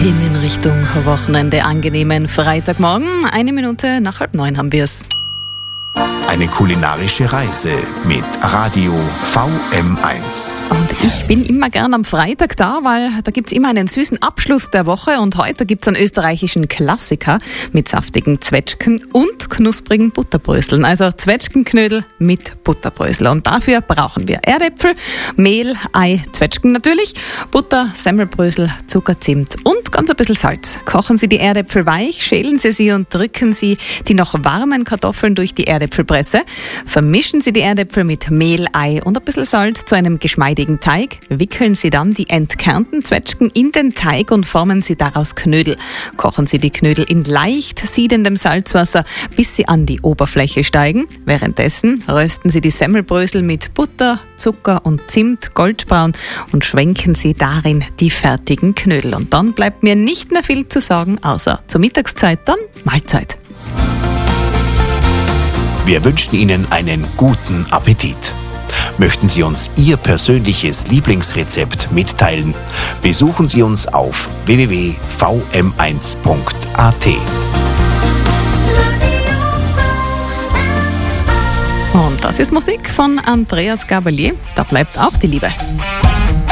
hin in Richtung Wochenende. Angenehmen Freitagmorgen. 1 Minute nach 8:30 haben wir es. Eine kulinarische Reise mit Radio VM1. Und ich bin immer gern am Freitag da, weil da gibt's immer einen süßen Abschluss der Woche. Und heute gibt's einen österreichischen Klassiker mit saftigen Zwetschgen und knusprigen Butterbröseln. Also Zwetschgenknödel mit Butterbrösel. Und dafür brauchen wir Erdäpfel, Mehl, Ei, Zwetschgen natürlich, Butter, Semmelbrösel, Zucker, Zimt und ganz ein bisschen Salz. Kochen Sie die Erdäpfel weich, schälen Sie sie und drücken Sie die noch warmen Kartoffeln durch die Erdäpfelpresse. Vermischen Sie die Erdäpfel mit Mehl, Ei und ein bisschen Salz zu einem geschmeidigen Teig. Wickeln Sie dann die entkernten Zwetschgen in den Teig und formen Sie daraus Knödel. Kochen Sie die Knödel in leicht siedendem Salzwasser, bis sie an die Oberfläche steigen. Währenddessen rösten Sie die Semmelbrösel mit Butter, Zucker und Zimt goldbraun und schwenken Sie darin die fertigen Knödel. Und dann bleibt mir nicht mehr viel zu sagen, außer zur Mittagszeit dann Mahlzeit. Wir wünschen Ihnen einen guten Appetit. Möchten Sie uns Ihr persönliches Lieblingsrezept mitteilen? Besuchen Sie uns auf www.vm1.at. Und das ist Musik von Andreas Gabalier. Da bleibt auch die Liebe.